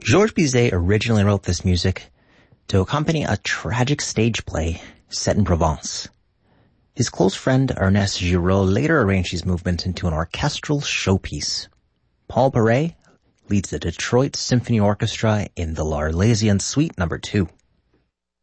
Georges Bizet originally wrote this music to accompany a tragic stage play set in Provence. His close friend Ernest Giraud later arranged these movements into an orchestral showpiece. Paul Bourret leads the Detroit Symphony Orchestra in the L'Arlésienne Suite No. 2.